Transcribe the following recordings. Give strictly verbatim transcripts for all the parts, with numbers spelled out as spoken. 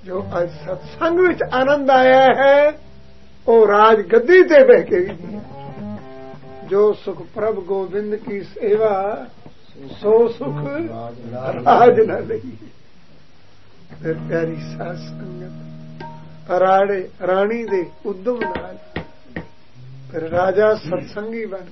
जो अज सत्संग विच आनंद आया है वो राज गद्दी ते बह के भी नहीं है। जो सुख प्रभ गोविंद की सेवा सो सुख राज न लही। फिर प्यारी साध संगत राणे राणी दे उद्यम नाल फिर राजा सत्संगी बन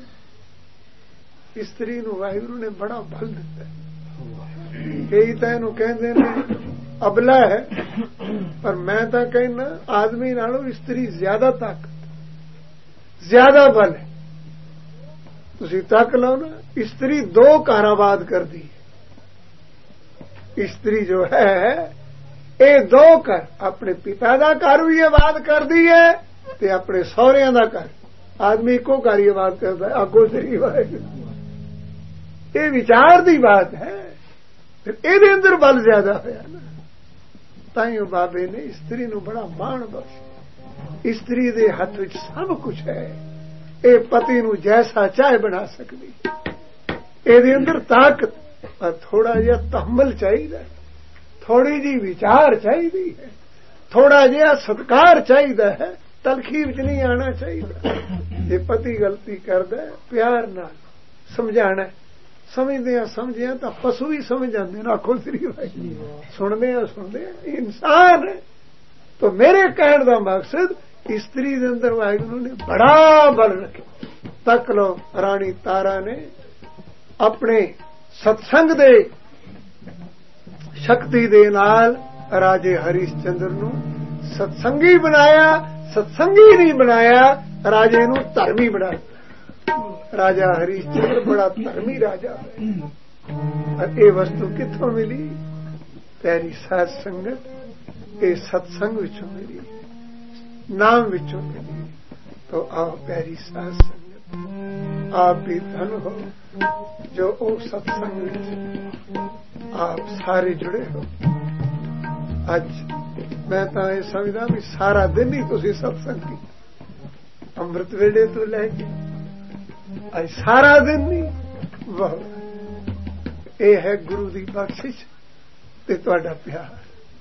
गया। स्त्री नूं वाहिगुरू ने बड़ा बल दिता। कई तां इहनूं कहंदे ने अबला है, पर मैं तो कहना आदमी नालों स्त्री ज्यादा ताकत ज्यादा बल है। तुसी तक लो ना, स्त्री दो काराबाद कर दी है। स्त्री जो है ये दो कर अपने पिता का घर भी आबाद कर दी है ते अपने सौहरियां दा घर। आदमी को घर ही आबाद करता है, आगो स्त्री वाहिगुरू। ये विचार दी बात है। फिर ਇਹਦੇ अंदर बल ज्यादा होया ना। ताइयों बाबे ने स्त्री नूं बड़ा माण बख्शिया। स्त्री दे हथ विच सब कुछ है। ये पति नूं जैसा चाहे बना सकदी। ਇਹਦੇ अंदर ताकत पर थोड़ा जिहा तहम्मुल चाहिए, थोड़ी जी विचार चाहिए है, थोड़ा जिहा सत्कार चाहिए है। तलखी विच नहीं आना चाहिए। जे पति गलती करदा है प्यार नाल समझाना। समझते हैं समझे तो पशु ही समझ जाते ना। आखो श्री भाई सुनते हैं सुनते हैं इंसान है। तो मेरे कहने का मकसद स्त्री के अंदर वाहिगुरू ने बड़ा बल रखे। तक लो रानी तारा ने अपने सत्संग दे शक्ति दे नाल राजे हरिश्चंद्र नूं सत्संगी बनाया। सत्संगी नहीं बनाया, राजे नूं धर्मी बनाया। राजा हरिश्चंद्र बड़ा धर्मी राजा है। और ये वस्तु कित्थों मिली? प्यारी साध संगत ये सत्संग विचों मिली, नाम विचों मिली। तो आओ प्यारी साध संगत आप भी धन हो जो ओ सत्संग विच आप सारे जुड़े हो। अज मैं तो ये समझदा भी सारा दिन ही तुसीं सत्संग की अमृत वेले तो लैके आज सारा दिन नहीं। वाह, ये है गुरु की बख्शिश ते तुहाडा प्यार।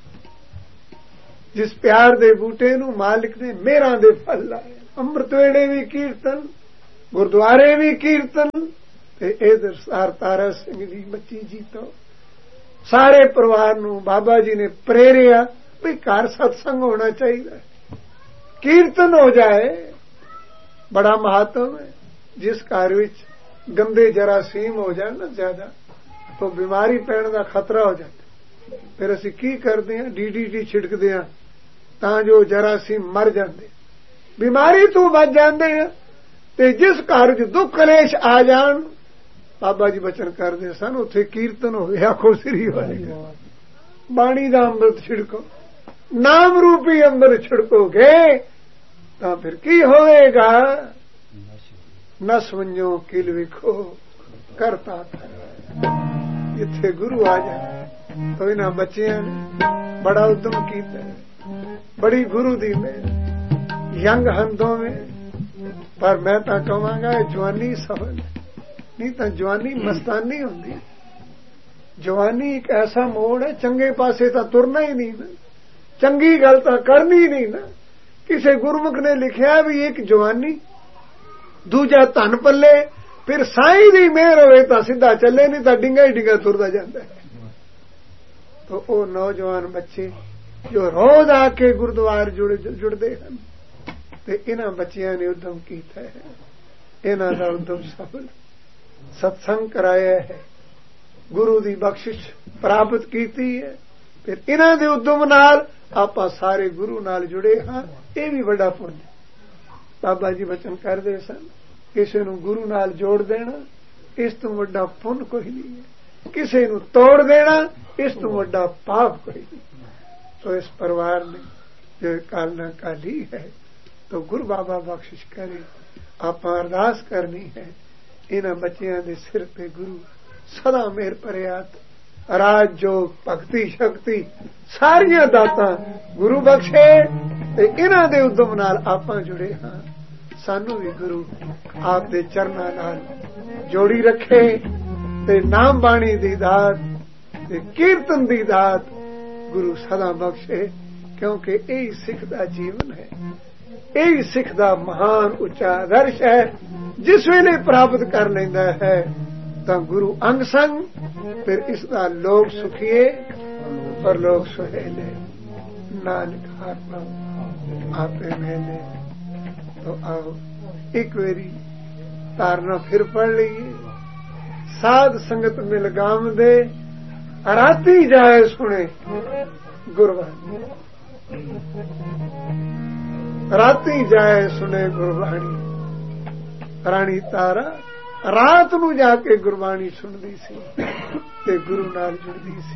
जिस प्यार दे बूटे नूं मालिक ने मेहरां दे फल लाए। अमृत वेले भी कीर्तन, गुरुद्वारे भी कीर्तन ते इधर सार तारा सिंह जी बच्ची जी तो सारे परिवार नूं बाबा जी ने प्रेरिया भी घर सत्संग होना चाहिए, कीर्तन हो जाए। बड़ा महत्व है। जिस घर विच गंदे जरासीम हो जाए ना ज्यादा तो बीमारी पैण का खतरा हो जाता। फिर असीं की करते हैं? डी डी टी छिड़कते हैं तां जो जरासीम मर जाते, बीमारी तो बच जाते हैं। ते जिस घर च दुख कलेश आ जान बाबा जी बचन करते सन उत्थे कीर्तन होवे। आखो श्री वाहिगुरू। बाणी दा अमृत छिड़को, नाम रूपी अमृत छिड़कोगे तां फिर की होवेगा? नस वंजो किल विखो करता था। इत्थे गुरु आ जाए तो इन्हां बच्चियां ने बड़ा उद्यम कीता है। बड़ी गुरु दी मेहर यंग हंदों में। पर मैं तां कहांगा जवानी सफल नहीं तो जवानी मस्तानी हुंदी। जवानी एक ऐसा मोड़ है चंगे पासे तां तुरना ही नहीं ना, चंगी गल तां करनी ही नहीं ना। किसी गुरमुख ने लिखिया भी एक जवानी दूजा धन पल्ले, फिर साईं दी मेहर होवे तां सीधा चले, नहीं तां डिंगा ही डिंगा तुरदा जांदा है। तो वो नौजवान बच्चे जो रोज आके गुरुद्वार जुड़ जुड़दे हन ते इन्हां बच्चियां ने उद्यम कीता है। इन्हां दा उद्यम सफल सत्संग कराया है, गुरु दी बख्शिश प्राप्त कीती है। फिर इन्हां दे उद्यम नाल आपां सारे गुरु नाल जुड़े हां। ये भी बड़ा पुण्य। बाबा जी बचन करदे सन किसी नूं गुरु नाल जोड़ देना इस तो वड्डा पुण्य कोई नहीं है, किसी नूं तोड़ देना इस तो वड्डा पाप कोई नहीं। तो इस परिवार ने जो कालना काली है तो गुरु बाबा बख्शिश करे। आपां अरदास करनी है इन्हां बच्चियां दे सिर ते गुरु सदा मेहर भरियात राज जोग भगती शक्ति सारियां दातां गुरु बख्शे ते इन्हां दे उद्यम नाल आपां जुड़े हां। सानू भी गुरु आप दे चरनां नाल जोड़ी रखे ते नाम बाणी दी दात ते कीर्तन दी दात ਗੁਰੂ ਸਦਾ ਬਖਸ਼ੇ, ਕਿਉਂਕਿ ਇਹ ਸਿੱਖ ਦਾ ਜੀਵਨ ਹੈ, ਇਹ ਸਿੱਖ ਦਾ ਮਹਾਨ ਉੱਚਾ ਆਦਰਸ਼ ਹੈ। ਜਿਸ ਵੇਲੇ ਪ੍ਰਾਪਤ ਕਰ ਲੈਂਦਾ ਹੈ ਤਾਂ ਗੁਰੂ ਅੰਗ ਸੰਗ, ਫਿਰ ਇਸ ਦਾ ਲੋਕ ਸੁਖੀਏ ਪਰ ਲੋਕ ਸੁਹੇਲੇ। ਨਾਨਕ ਹਰ ਨਾਮ ਆਪੇ ਮੇਲੇ। तो आओ एक वेरी तारना फिर पढ़ लीए। साध संगत मिल गाम दे, राती जाए सुने गुरबाणी, राती जाए सुने गुरबाणी। राणी तारा रात नूं जाके गुरबाणी सुनदी सी ते गुरु नाल जुड़दी सी।